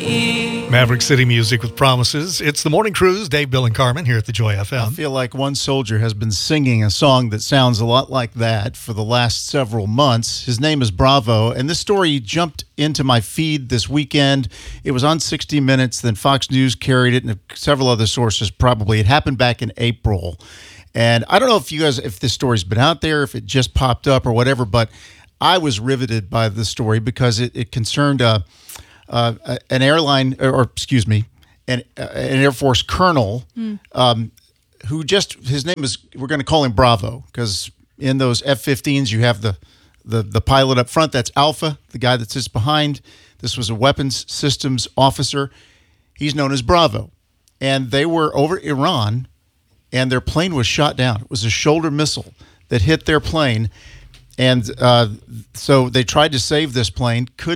Maverick City Music with Promises. It's the Morning Cruise. Dave, Bill, and Carmen here at the Joy FM. I feel like one soldier has been singing a song that sounds a lot like that for the last several months. His name is Bravo, and this story jumped into my feed this weekend. It was on 60 Minutes, then Fox News carried it, and several other sources probably. It happened back in April. And I don't know if this story's been out there, if it just popped up or whatever, but I was riveted by this story because it concerned an airline, an Air Force colonel who his name is, we're going to call him Bravo, because in those F-15s you have the pilot up front. That's Alpha, the guy that sits behind. This was a weapons systems officer. He's known as Bravo. And they were over Iran, and their plane was shot down. It was a shoulder missile that hit their plane. And so they tried to save this plane, couldn't